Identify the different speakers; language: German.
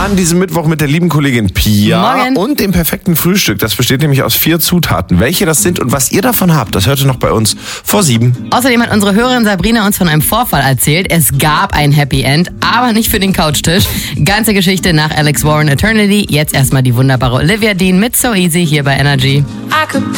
Speaker 1: an diesem Mittwoch mit der lieben Kollegin Pia.
Speaker 2: Morgen.
Speaker 1: Und dem perfekten Frühstück. Das besteht nämlich aus 4 Zutaten. Welche das sind und was ihr davon habt, das hört ihr noch bei uns vor 7.
Speaker 2: Außerdem hat unsere Hörerin Sabrina uns von einem Vorfall erzählt. Es gab ein Happy End, aber nicht für den Couchtisch. Ganze Geschichte nach Alex Warren Eternity. Jetzt erstmal die wunderbare Olivia Dean mit So Easy hier bei Energy.
Speaker 3: I could be